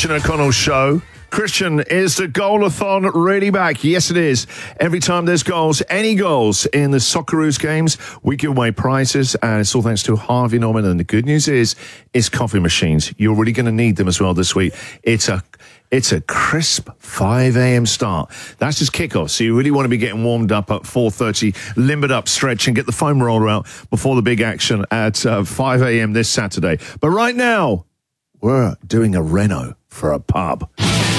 Christian O'Connell Show. Christian, is the goal-a-thon really back? Yes, it is. Every time there's goals, any goals in the Socceroos games, we give away prizes, and it's all thanks to Harvey Norman. And the good news is, it's coffee machines. You're really going to need them as well this week. It's a crisp 5 a.m. start. That's just kickoff, so you really want to be getting warmed up at 4:30, limbered up, stretch, and get the foam roller out before the big action at 5 a.m. this Saturday. But right now, we're doing a reno for a pub.